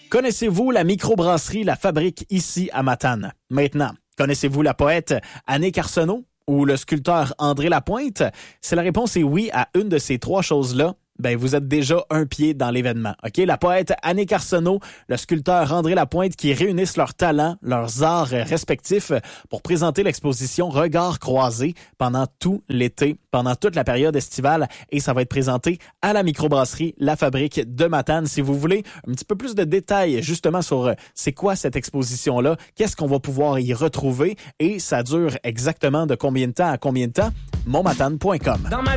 Connaissez-vous la microbrasserie La Fabrique ici à Matane? Maintenant, connaissez-vous la poète Annick Arsenault ou le sculpteur André Lapointe? Si la réponse est oui à une de ces trois choses-là, ben vous êtes déjà un pied dans l'événement. OK, la poète Annick Arsenault, le sculpteur André Lapointe qui réunissent leurs talents, leurs arts respectifs pour présenter l'exposition Regards croisés pendant tout l'été, pendant toute la période estivale, et ça va être présenté à la microbrasserie La Fabrique de Matane. Si vous voulez un petit peu plus de détails justement sur c'est quoi cette exposition-là, qu'est-ce qu'on va pouvoir y retrouver et ça dure exactement de combien de temps à combien de temps, monmatane.com.